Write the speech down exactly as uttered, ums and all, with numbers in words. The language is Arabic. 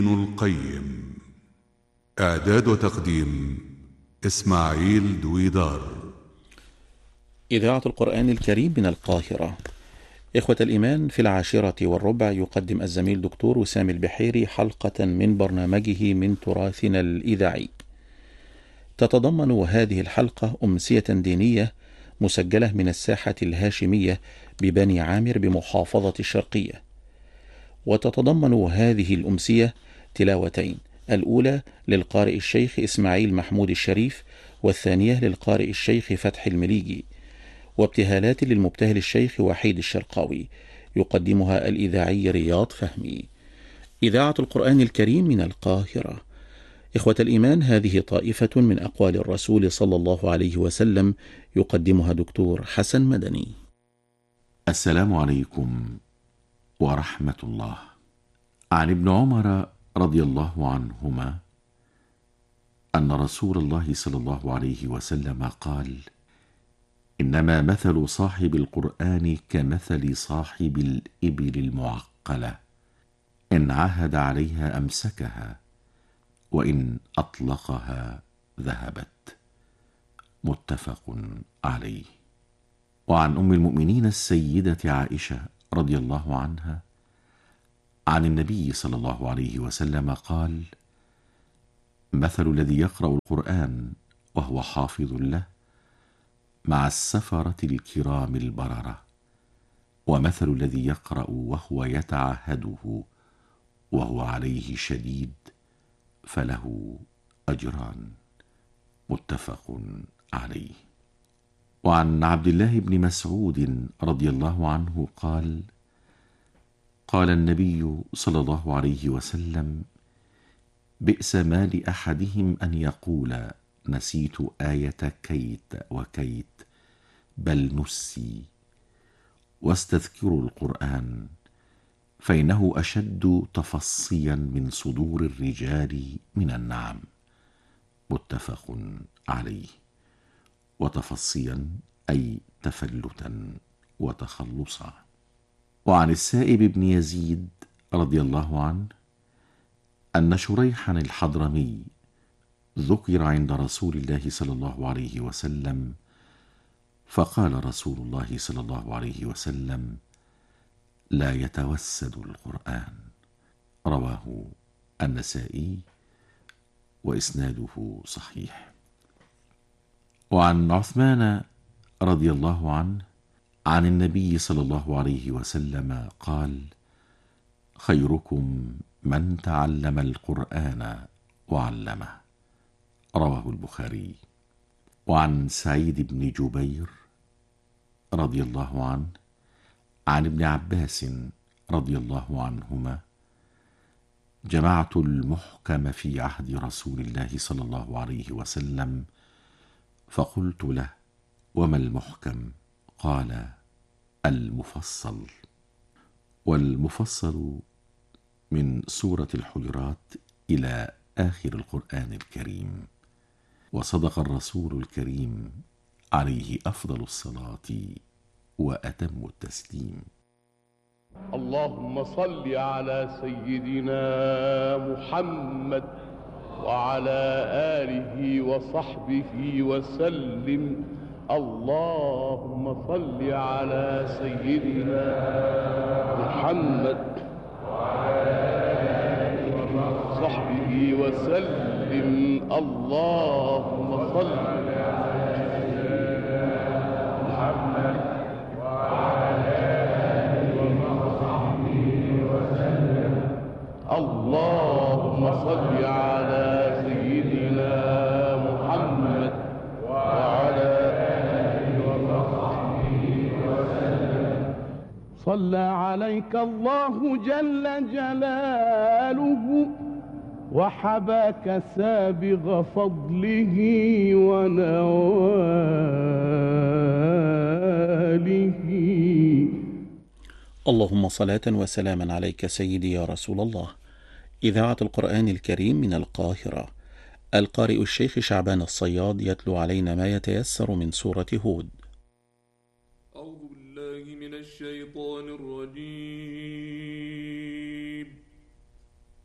ابن القيم. إعداد وتقديم إسماعيل دويدار. إذاعة القرآن الكريم من القاهرة. إخوة الإيمان، في العاشرة والربع يقدم الزميل دكتور وسام البحيري حلقة من برنامجه من تراثنا الإذاعي. تتضمن هذه الحلقة أمسية دينية مسجلة من الساحة الهاشمية ببني عامر بمحافظة الشرقية. وتتضمن هذه الأمسية تلاوتين، الأولى للقارئ الشيخ إسماعيل محمود الشريف، والثانية للقارئ الشيخ فتح المليجي، وابتهالات للمبتهل الشيخ وحيد الشرقاوي. يقدمها الإذاعي رياض فهمي. إذاعة القرآن الكريم من القاهرة. إخوة الإيمان، هذه طائفة من أقوال الرسول صلى الله عليه وسلم، يقدمها دكتور حسن مدني. السلام عليكم ورحمة الله. عن ابن عمر رضي الله عنهما أن رسول الله صلى الله عليه وسلم قال: إنما مثل صاحب القرآن كمثل صاحب الإبل المعقلة، إن عهد عليها أمسكها، وإن أطلقها ذهبت. متفق عليه. وعن أم المؤمنين السيدة عائشة رضي الله عنها عن النبي صلى الله عليه وسلم قال: مثل الذي يقرأ القرآن وهو حافظ له مع السفرة الكرام البررة، ومثل الذي يقرأ وهو يتعهده وهو عليه شديد فله أجران. متفق عليه. وعن عبد الله بن مسعود رضي الله عنه قال: قال النبي صلى الله عليه وسلم: بئس ما لأحدهم أن يقول نسيت آية كيت وكيت، بل نسي، واستذكروا القرآن، فإنه أشد تفصيا من صدور الرجال من النعم. متفق عليه. وتفصيا أي تفلتا وتخلصا. وعن السائب بن يزيد رضي الله عنه أن شريحا الحضرمي ذكر عند رسول الله صلى الله عليه وسلم، فقال رسول الله صلى الله عليه وسلم: لا يتوسد القرآن. رواه النسائي وإسناده صحيح. وعن عثمان رضي الله عنه عن النبي صلى الله عليه وسلم قال: خيركم من تعلم القرآن وعلمه. رواه البخاري. وعن سعيد بن جبير رضي الله عنه عن ابن عباس رضي الله عنهما: جمعت المحكم في عهد رسول الله صلى الله عليه وسلم، فقلت له: وما المحكم؟ قال: المفصل. والمفصل من سورة الحجرات إلى آخر القرآن الكريم. وصدق الرسول الكريم عليه أفضل الصلاة وأتم التسليم. اللهم صل على سيدنا محمد وعلى آله وصحبه وسلم. اللهم صل على سيدنا محمد وعلى آله وصحبه وسلم. اللهم صل على سيدنا محمد وعلى آله وصحبه وسلم. اللهم صل على سيدنا محمد وعلى آله وصحبه وسلم. صلى عليك الله جل جلاله، وحباك سابغ فضله ونواله. اللهم صلاة وسلاما عليك سيدي يا رسول الله. إذاعة القرآن الكريم من القاهرة. القارئ الشيخ شعبان الصياد يتلو علينا ما يتيسر من سورة هود. أعوذ بالله من الشيطان الرجيم.